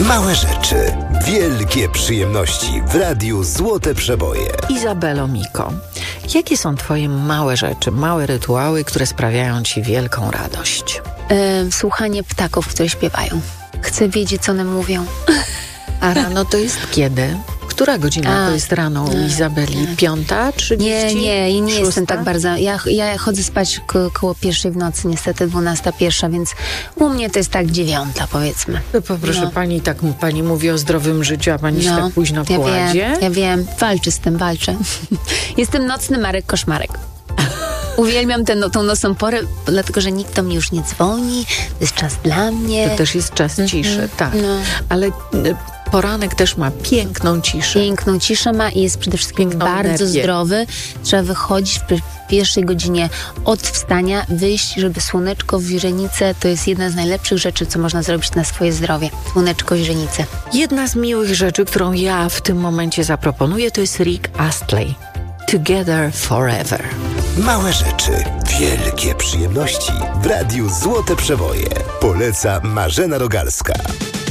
Małe rzeczy, wielkie przyjemności w Radiu Złote Przeboje. Izabelo Miko, jakie są twoje małe rzeczy, małe rytuały, które sprawiają ci wielką radość? Słuchanie ptaków, które śpiewają. Chcę wiedzieć, co one mówią. A rano to jest kiedy? Która godzina to jest rano u Izabeli? 5:30? Nie jestem 6:00? tak bardzo. Ja chodzę spać koło 1:00 w nocy, niestety 12:01, więc u mnie to jest tak 9:00, powiedzmy. To poproszę, pani mówi o zdrowym życiu, a pani się tak późno kładzie? Ja wiem, walczę. Jestem nocny Marek Koszmarek. Uwielbiam tą nocną porę, dlatego że nikt do mnie już nie dzwoni, to jest czas dla mnie. To też jest czas ciszy, tak. No. Ale poranek też ma piękną ciszę. Piękną ciszę ma i jest przede wszystkim Piękną bardzo energię. zdrowy. Trzeba wychodzić w pierwszej godzinie od wstania, wyjść, żeby słoneczko w źrenice to jest jedna z najlepszych rzeczy, co można zrobić na swoje zdrowie. Słoneczko w źrenicy. Jedna z miłych rzeczy, którą ja w tym momencie zaproponuję, to jest Rick Astley. Together Forever. Małe rzeczy, wielkie przyjemności w Radiu Złote Przeboje. Poleca Marzena Rogalska.